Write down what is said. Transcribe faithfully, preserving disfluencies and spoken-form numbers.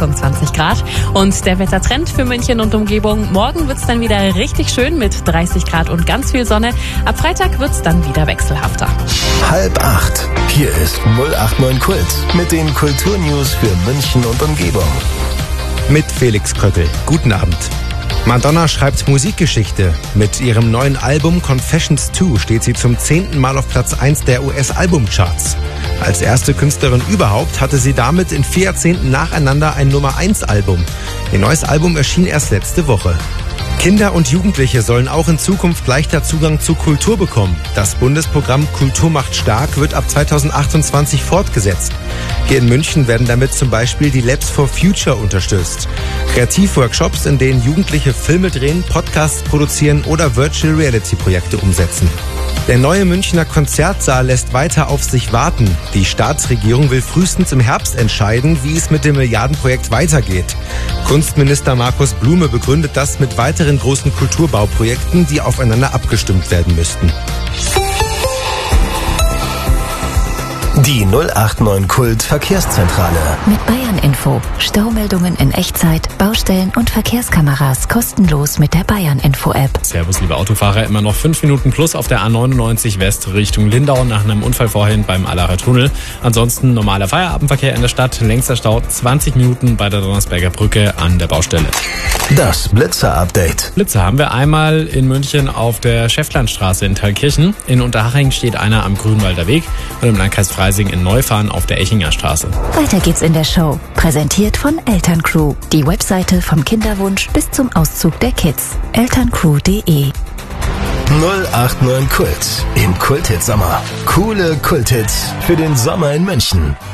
sechsundzwanzig Grad. Und der Wettertrend für München und Umgebung: morgen wird's dann wieder richtig schön mit dreißig Grad und ganz viel Sonne. Ab Freitag wird's dann wieder wechselhafter. Halb acht. Hier ist null acht neun Kult mit den Kulturnews für München und Umgebung. Mit Felix Kröckel. Guten Abend. Madonna schreibt Musikgeschichte. Mit ihrem neuen Album Confessions zwei steht sie zum zehnten Mal auf Platz eins der U S-Albumcharts. Als erste Künstlerin überhaupt hatte sie damit in vier Jahrzehnten nacheinander ein Nummer eins Album. Ihr neues Album erschien erst letzte Woche. Kinder und Jugendliche sollen auch in Zukunft leichter Zugang zu Kultur bekommen. Das Bundesprogramm Kultur macht stark wird ab zweitausendachtundzwanzig fortgesetzt. Hier in München werden damit zum Beispiel die Labs for Future unterstützt. Kreativworkshops, in denen Jugendliche Filme drehen, Podcasts produzieren oder Virtual Reality Projekte umsetzen. Der neue Münchner Konzertsaal lässt weiter auf sich warten. Die Staatsregierung will frühestens im Herbst entscheiden, wie es mit dem Milliardenprojekt weitergeht. Kunstminister Markus Blume begründet das mit weiteren großen Kulturbauprojekten, die aufeinander abgestimmt werden müssten. Die null acht neun Kult Verkehrszentrale. Mit Bayern Info. Staumeldungen in Echtzeit, Baustellen und Verkehrskameras kostenlos mit der Bayern Info App. Servus, liebe Autofahrer. Immer noch fünf Minuten plus auf der A neunundneunzig West Richtung Lindau nach einem Unfall vorhin beim Allacher Tunnel. Ansonsten normaler Feierabendverkehr in der Stadt. Längster Stau zwanzig Minuten bei der Donnersberger Brücke an der Baustelle. Das Blitzer-Update. Blitzer haben wir einmal in München auf der Schäftlandstraße in Thalkirchen. In Unterhaching steht einer am Grünwalder Weg und im Landkreis Freising in Neufahren auf der Echinger Straße. Weiter geht's in der Show. Präsentiert von Elterncrew. Die Webseite vom Kinderwunsch bis zum Auszug der Kids. elterncrew punkt de. null acht neun Kult im Kulthit Sommer. Coole Kulthits für den Sommer in München.